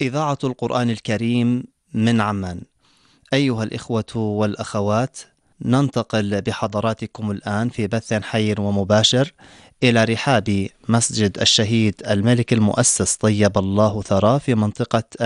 إذاعة القرآن الكريم من عمان. أيها الإخوة والأخوات، ننتقل بحضراتكم الآن في بث حي ومباشر إلى رحاب مسجد الشهيد الملك المؤسس طيب الله ثراه في منطقة